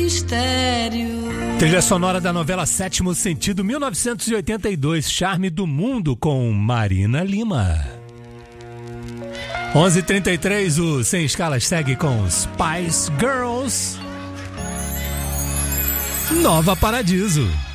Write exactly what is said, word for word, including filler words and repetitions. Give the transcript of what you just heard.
mistério. Trilha sonora da novela Sétimo Sentido, mil novecentos e oitenta e dois, Charme do Mundo, com Marina Lima. onze e trinta e três, o Sem Escalas segue com Spice Girls, Nova Paradiso.